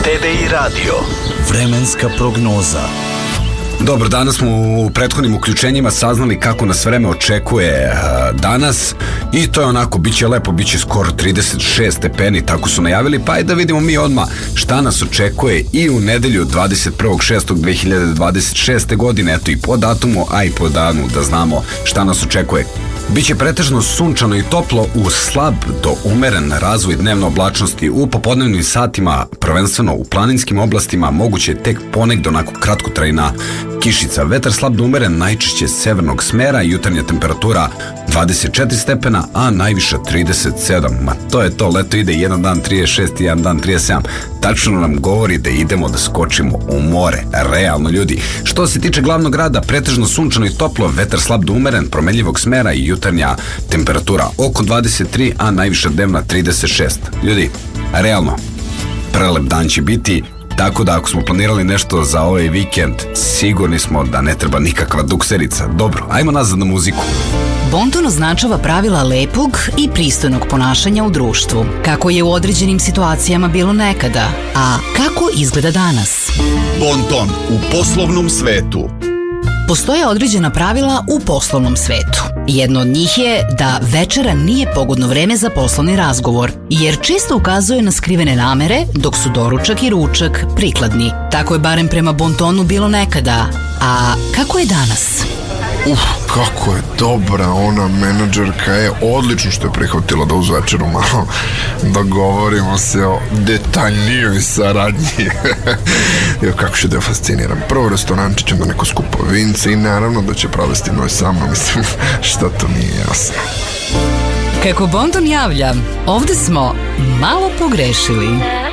TDI Radio. Vremenska prognoza. Dobro, danas smo u prethodnim uključenjima saznali kako nas vreme očekuje danas i to je onako, bit će lepo, bit će skoro 36 stepeni, tako su najavili, pa i da vidimo mi odmah šta nas očekuje i u nedelju 21.6.2026. godine, eto i po datumu, a i po danu da znamo šta nas očekuje. Biće pretežno sunčano i toplo uz slab do umeren razvoj dnevne oblačnosti. U popodnevnim satima, prvenstveno u planinskim oblastima, moguće tek ponegde onako kratkotrajna kišica. Vetar slab do umeren, najčešće severnog smera, jutarnja temperatura 24 stepena, a najviša 37. Ma to je to, leto ide, jedan dan 36, jedan dan 37. Tačno nam govori da idemo da skočimo u more. Realno, ljudi. Što se tiče glavnog grada, pretežno sunčano i toplo, vetar slab do umeren, promenljivog smera i jutarnja temperatura oko 23, a najviša dnevna 36. Ljudi, realno, prelep dan će biti, tako da ako smo planirali nešto za ovaj vikend, sigurni smo da ne treba nikakva dukserica. Dobro, ajmo nazad na muziku. Bonton označava pravila lepog i pristojnog ponašanja u društvu, kako je u određenim situacijama bilo nekada, a kako izgleda danas. Bonton u poslovnom svetu. Postoje određena pravila u poslovnom svetu. Jedno od njih je da večera nije pogodno vreme za poslovni razgovor, jer često ukazuje na skrivene namere, dok su doručak i ručak prikladni. Tako je barem prema Bontonu bilo nekada. A kako je danas? Kako je dobra ona menadžerka, odlično što je prihvatila da uz večeru malo dogovorimo se o detaljnijoj saradnji. Kako će da je fasciniram. Prvo restorančić, onda neko skupo vince i naravno da će provesti noć sa mnom, mislim, šta to nije jasno. Kako Bonton javlja, ovde smo malo pogrešili.